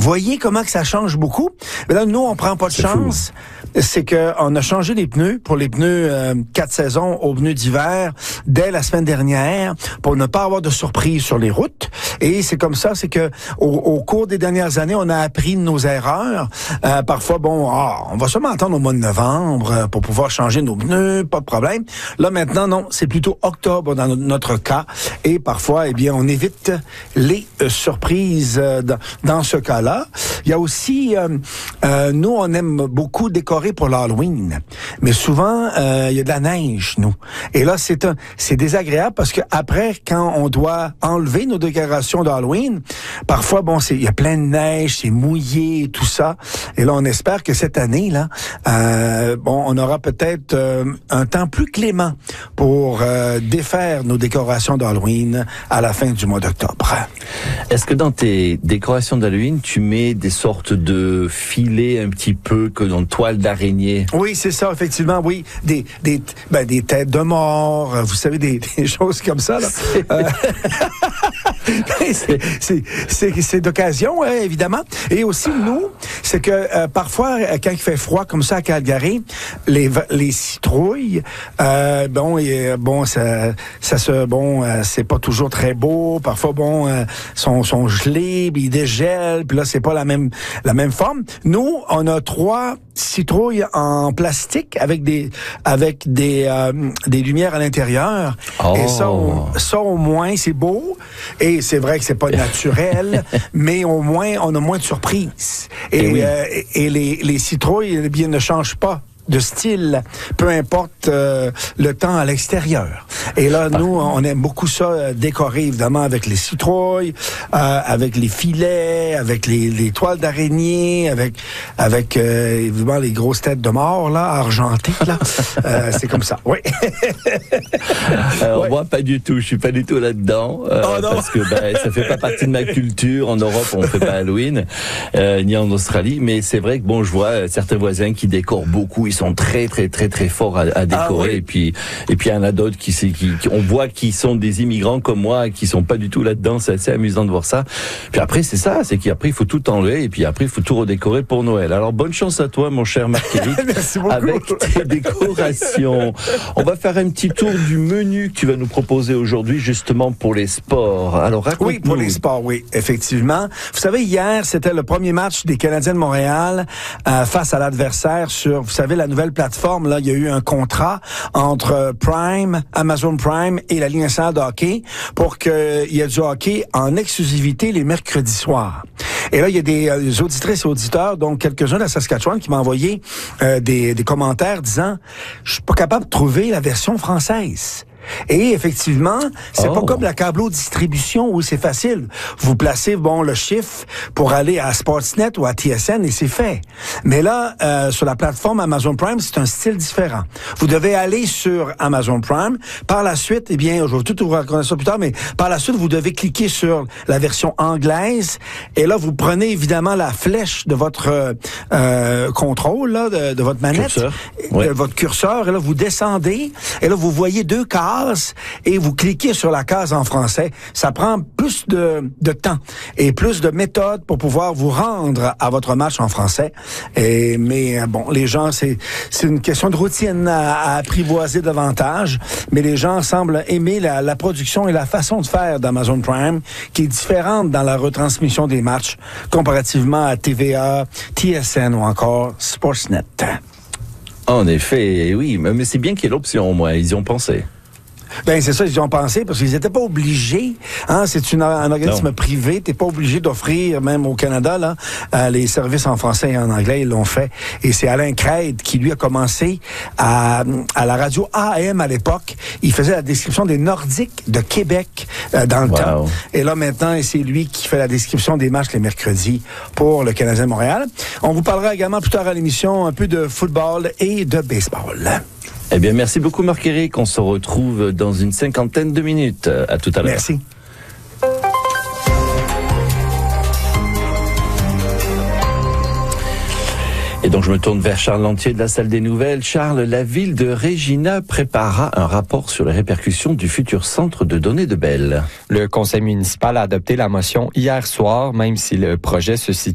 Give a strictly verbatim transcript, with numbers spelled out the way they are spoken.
voyez comment que ça change beaucoup? Mais là, nous, on prend pas de C'est chance. Fou. C'est que on a changé les pneus pour les pneus euh, quatre saisons aux pneus d'hiver dès la semaine dernière pour ne pas avoir de surprise sur les routes. Et c'est comme ça, c'est que au, au cours des dernières années, on a appris de nos erreurs. Euh, parfois, bon, ah, on va seulement attendre au mois de novembre euh, pour pouvoir changer nos pneus, pas de problème. Là, maintenant, non, c'est plutôt octobre dans notre cas. Et parfois, eh bien, on évite les euh, surprises euh, dans, dans ce cas-là. Il y a aussi, euh, euh, nous, on aime beaucoup décorer pour l'Halloween. Mais souvent, euh, il y a de la neige, nous. Et là, c'est un, c'est désagréable parce que après, quand on doit enlever nos décorations d'Halloween, parfois, bon, c'est, il y a plein de neige, c'est mouillé et tout ça. Et là, on espère que cette année, là, euh, bon, on aura peut-être euh, un temps plus clément pour euh, défaire nos décorations d'Halloween à la fin du mois d'octobre. Est-ce que dans tes décorations d'Halloween, tu mets des sortes de filets un petit peu que dans toile d'araignée? Oui, c'est ça, effectivement, oui. Des, des, ben, des têtes de mort, vous savez, des, des choses comme ça, là. Euh, c'est, c'est, c'est, c'est d'occasion, hein, évidemment. Et aussi, nous, c'est que euh, parfois, quand il fait froid comme ça à Calgary, les, les citrouilles, euh, bon, et, bon, ça, ça se, bon, euh, c'est pas toujours très beau. Parfois, bon, euh, sont, sont gelés, puis ils dégèlent, puis là, c'est pas la même, la même forme. Nous, on a trois citrouilles en plastique avec des, avec des, euh, des lumières à l'intérieur. Oh. Et ça, on, ça, au moins, c'est beau. Et c'est vrai que c'est pas naturel, mais au moins, on a moins de surprises. Et, et, oui. euh, et les, les citrouilles, eh bien, ne changent pas de style, peu importe euh, le temps à l'extérieur. Et là, nous, on aime beaucoup ça, euh, décorer évidemment avec les citrouilles, euh, avec les filets, avec les, les toiles d'araignée, avec avec euh, évidemment les grosses têtes de mort là, argentées là. euh, c'est comme ça. Oui. Alors ouais. moi, pas du tout. Je suis pas du tout là-dedans euh, oh, non. parce que ben, ça fait pas partie de ma culture. En Europe, on fait pas Halloween, euh, ni en Australie. Mais c'est vrai que bon, je vois certains voisins qui décorent beaucoup. Ils sont très très très très forts à, à décorer. Ah, oui. Et puis et puis il y en a d'autres qui, qui, qui on voit qui sont des immigrants comme moi, qui sont pas du tout là-dedans. C'est assez amusant de voir ça. Puis après c'est ça, c'est qu'après il faut tout enlever et puis après il faut tout redécorer pour Noël. Alors bonne chance à toi, mon cher Marc-Éric, avec tes décorations. On va faire un petit tour du menu que tu vas nous proposer aujourd'hui justement pour les sports. Alors raconte-nous. Oui, pour les sports, oui, effectivement. Vous savez, hier c'était le premier match des Canadiens de Montréal euh, face à l'adversaire sur, vous savez, la nouvelle plateforme, là, il y a eu un contrat entre Prime, Amazon Prime et la Ligue nationale de hockey pour qu'il y ait du hockey en exclusivité les mercredis soirs. Et là, il y a des, euh, des auditrices et auditeurs, donc quelques-uns de la Saskatchewan, qui m'ont envoyé euh, des, des commentaires disant « Je suis pas capable de trouver la version française ». Et effectivement, c'est oh. pas comme la câblo-distribution où c'est facile. Vous placez bon le chiffre pour aller à Sportsnet ou à T S N et c'est fait. Mais là, euh, sur la plateforme Amazon Prime, c'est un style différent. Vous devez aller sur Amazon Prime. Par la suite, eh bien, je vais tout vous raconter ça plus tard, mais par la suite, vous devez cliquer sur la version anglaise. Et là, vous prenez évidemment la flèche de votre euh, contrôle, là, de, de votre manette, curseur. de Ouais. votre curseur. Et là, vous descendez. Et là, vous voyez deux cases. Et vous cliquez sur la case en français. Ça prend plus de, de temps et plus de méthodes pour pouvoir vous rendre à votre match en français. Et, mais bon, les gens, c'est, c'est une question de routine à, à apprivoiser davantage. Mais les gens semblent aimer la, la production et la façon de faire d'Amazon Prime, qui est différente dans la retransmission des matchs comparativement à T V A, T S N ou encore Sportsnet. En effet, oui. Mais c'est bien qu'il y ait l'option, au moins. Ils y ont pensé. Ben c'est ça, ils y ont pensé parce qu'ils n'étaient pas obligés. Hein, c'est une, un organisme non. privé. T'es pas obligé d'offrir, même au Canada, là, euh, les services en français et en anglais. Ils l'ont fait. Et c'est Alain Craide qui lui a commencé à, à la radio A M à l'époque. Il faisait la description des Nordiques de Québec euh, dans le wow. temps. Et là maintenant, c'est lui qui fait la description des matchs les mercredis pour le Canadien de Montréal. On vous parlera également plus tard à l'émission un peu de football et de baseball. Eh bien, merci beaucoup, Marc-Éric. On se retrouve dans une cinquantaine de minutes. À tout à l'heure. Merci. Et donc, je me tourne vers Charles Lantier de la Salle des Nouvelles. Charles, la ville de Regina préparera un rapport sur les répercussions du futur centre de données de Bell. Le conseil municipal a adopté la motion hier soir, même si le projet se situe